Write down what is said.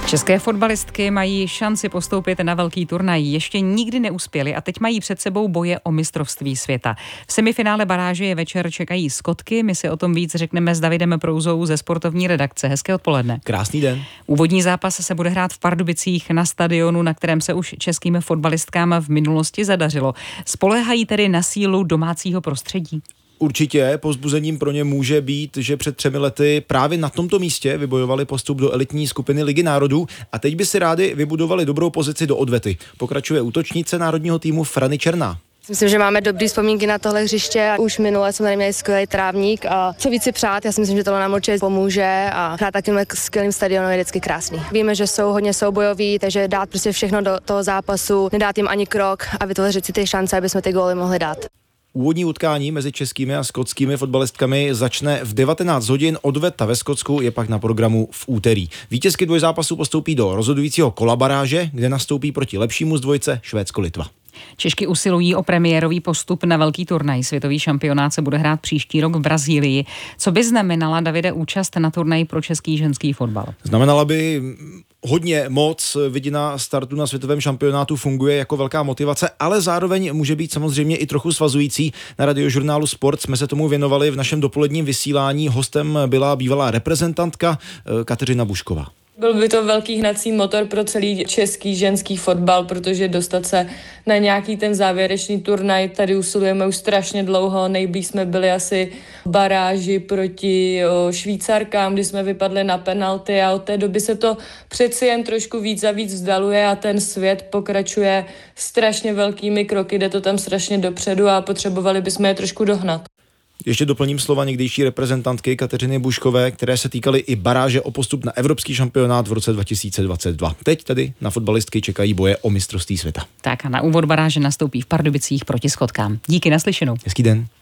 České fotbalistky mají šanci postoupit na velký turnaj. Ještě nikdy neuspěli a teď mají před sebou boje o mistrovství světa. V semifinále baráže je večer čekají Skotky. My si o tom víc řekneme s Davidem Prouzou ze sportovní redakce. Hezké odpoledne. Krásný den. Úvodní zápas se bude hrát v Pardubicích na stadionu, na kterém se už českým fotbalistkám v minulosti zadařilo. Spoléhají tedy na sílu domácího prostředí? Určitě povzbuzením pro ně může být, že před 3 lety právě na tomto místě vybojovali postup do elitní skupiny Ligy národů a teď by si rádi vybudovali dobrou pozici do odvety. Pokračuje útočnice národního týmu Frany Černá. Myslím, že máme dobré vzpomínky na tohle hřiště. Už minule jsme tady měli skvělý trávník a co víc si přát, já si myslím, že tohle nám určitě pomůže a hrát takovým skvělým stadionu je vždycky krásný. Víme, že jsou hodně soubojoví, takže dát prostě všechno do toho zápasu, nedát jim ani krok a vytvořit si ty šance, aby jsme ty góly mohli dát. Úvodní utkání mezi českými a skotskými fotbalistkami začne v 19 hodin, odveta ve Skotsku je pak na programu v úterý. Vítězky dvojzápasu postoupí do rozhodujícího kola baráže, kde nastoupí proti lepšímu z dvojce Švédsko-Litva. Češky usilují o premiérový postup na velký turnaj. Světový šampionát se bude hrát příští rok v Brazílii. Co by znamenala, Davide, účast na turnaji pro český ženský fotbal? Znamenala by hodně moc. Vidina startu na světovém šampionátu funguje jako velká motivace, ale zároveň může být samozřejmě i trochu svazující. Na radiožurnálu Sport jsme se tomu věnovali v našem dopoledním vysílání. Hostem byla bývalá reprezentantka Kateřina Bušková. Byl by to velký hnací motor pro celý český ženský fotbal, protože dostat se na nějaký ten závěrečný turnaj, tady usilujeme už strašně dlouho, nejblíž jsme byli asi v baráži proti Švýcarkám, kdy jsme vypadli na penalty a od té doby se to přeci jen trošku víc a víc vzdaluje a ten svět pokračuje strašně velkými kroky, jde to tam strašně dopředu a potřebovali bychom je trošku dohnat. Ještě doplním slova někdejší reprezentantky Kateřiny Buškové, které se týkaly i baráže o postup na evropský šampionát v roce 2022. Teď tedy na fotbalistky čekají boje o mistrovství světa. Tak a na úvod baráže nastoupí v Pardubicích proti Skotkám. Díky, naslyšenou. Hezký den.